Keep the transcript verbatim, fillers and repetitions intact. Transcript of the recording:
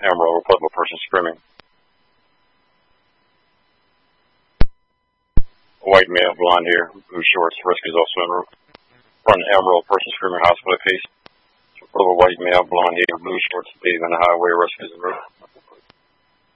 Amarillo, report of a person screaming. A white male, blonde hair, blue shorts. Risk is also en route. Front Amarillo, person screaming, hospital case. Report of a white male, blonde hair, blue shorts, bathing on the highway. Risk is en route.